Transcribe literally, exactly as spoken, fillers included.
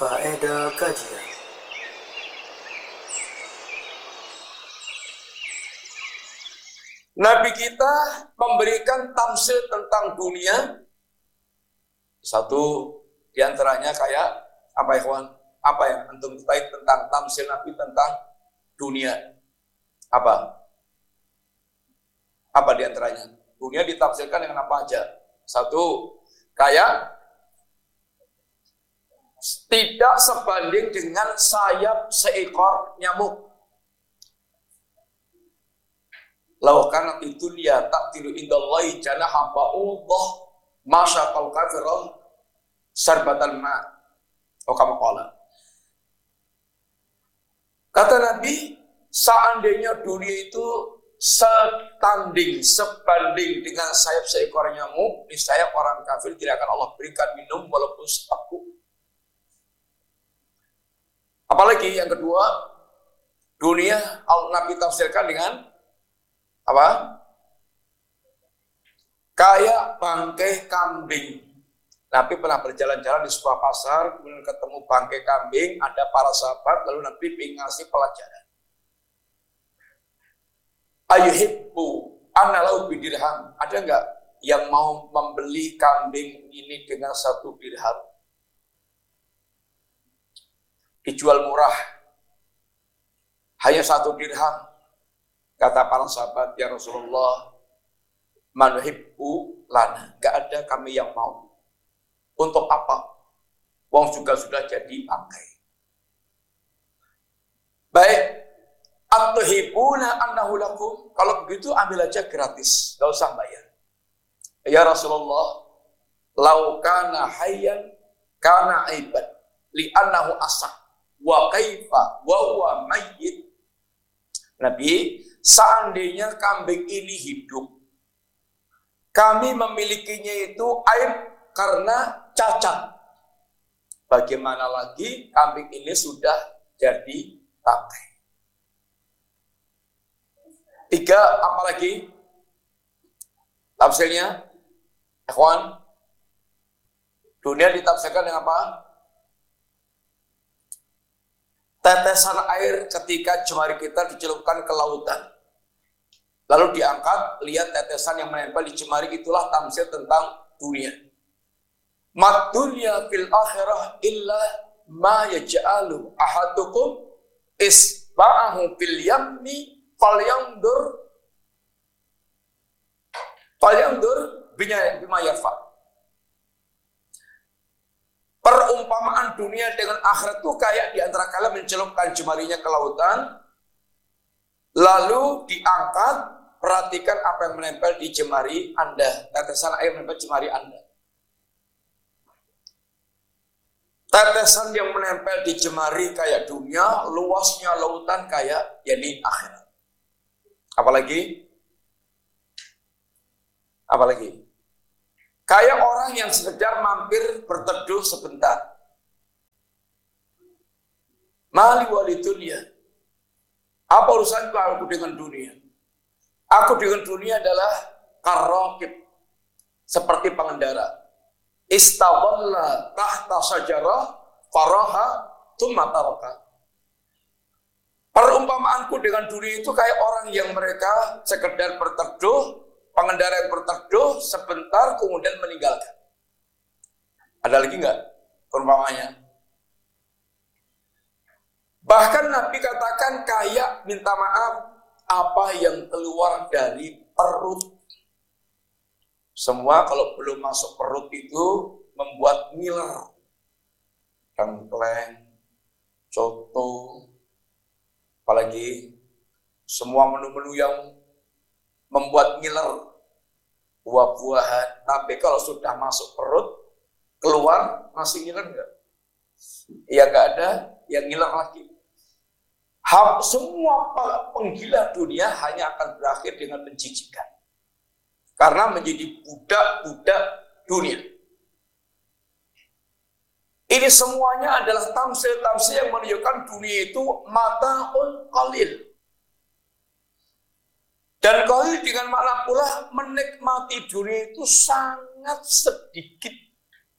Faedah kajian. Nabi kita memberikan tamsil tentang dunia. Satu diantaranya kayak apa ya kawan? Apa yang antum ketahui tentang tamsil Nabi tentang dunia? Apa? Apa diantaranya? Dunia ditafsirkan dengan apa aja? Satu, kayak tidak sebanding dengan sayap seekor nyamuk. Laukan itu dia tak tiru indallahi janaha ba'udah masyaqal kafirah sarbatan ma. Oh kamu qala. Kata Nabi, seandainya dunia itu setanding, sebanding dengan sayap seekor nyamuk, niscaya orang kafir tidak akan Allah berikan minum walaupun seteguk. Apalagi yang kedua, dunia Nabi tafsirkan dengan apa? Kayak bangkai kambing. Nabi pernah berjalan-jalan di sebuah pasar, kemudian ketemu bangkai kambing, ada para sahabat, lalu Nabi ingin ngasih pelajaran. Ayuhibbu analau bidirham. Ada enggak yang mau membeli kambing ini dengan satu dirham? Dijual murah, hanya satu dirham. Kata para sahabat, ya Rasulullah, manuhibbu lana. Gak ada kami yang mau. Untuk apa? Wong juga sudah jadi bangkai. Baik. Atuhibuna annahu lakum. Kalau begitu ambil aja gratis. Gak usah bayar. Ya Rasulullah, lau kana hayyan kana aiban. Li'annahu asak. Wa kaifa wa huwa mayyit. Nabi, seandainya kambing ini hidup, kami memilikinya itu aib karena cacat. Bagaimana lagi kambing ini sudah jadi bangkai. Tiga, apalagi tafsirnya, ikhwan, dunia ditafsirkan dengan apa? Tetesan air ketika jemari kita dicelupkan ke lautan. Lalu diangkat, lihat tetesan yang menempel di jemari, itulah tamsil tentang dunia. Mat dunya fil akhirah illa ma yaj'alu ahadukum isba'ahu fil yammi falyandur falyandur bima yarfa. Perumpamaan dunia dengan akhirat itu kayak diantara kalian mencelupkan jemarinya ke lautan, lalu diangkat, perhatikan apa yang menempel di jemari Anda, tetesan air menempel di jemari Anda. Tetesan yang menempel di jemari kayak dunia, luasnya lautan kayak yakni akhirat. Apalagi? Apalagi? Kayak orang yang sekedar mampir berteduh sebentar. Mali wali dunia. Apa urusanku aku dengan dunia? Aku dengan dunia adalah karraqib, seperti pengendara. Istawalla tahta sajarah faraha tsumma taraka. Perumpamaanku dengan dunia itu kayak orang yang mereka sekedar berteduh, pengendara yang berteduh sebentar kemudian meninggalkan. Ada lagi enggak perumpamaannya? Bahkan Nabi katakan kayak minta maaf apa yang keluar dari perut. Semua kalau belum masuk perut itu membuat ngiler. Tengkleng, coto, apalagi semua menu-menu yang membuat ngiler, buah-buahan. Tapi kalau sudah masuk perut, keluar masih ngiler enggak? Ya enggak ada yang ngiler lagi. Semua penggila dunia hanya akan berakhir dengan menjijikan. Karena menjadi budak-budak dunia. Ini semuanya adalah tamsil-tamsil yang menunjukkan dunia itu mata'un qalil. Dan qalil dengan makna pula menikmati dunia itu sangat sedikit.